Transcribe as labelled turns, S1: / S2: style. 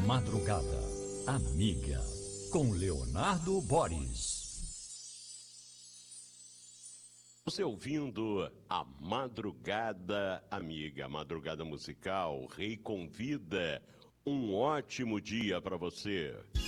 S1: Madrugada Amiga, com Leonardo Boris.
S2: Você ouvindo a Madrugada Amiga, Madrugada Musical, Rei convida. Um ótimo dia para você.